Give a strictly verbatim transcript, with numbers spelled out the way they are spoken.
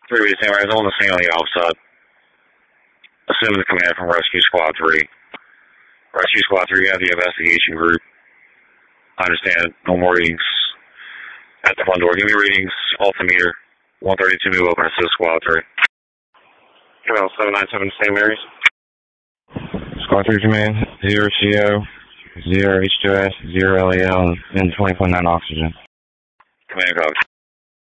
three B Sam, I was on the scene on the outside. Assuming the command from Rescue Squad three. Rescue Squad three, you have the investigation group. I understand. No more readings at the front door. Give me readings, altimeter, one thirty-two, move open, assist Squad three. Command seven nine seven, Saint Mary's. Squad three command, zero C O, zero H two S, zero L E L, and twenty point nine oxygen. Command copy.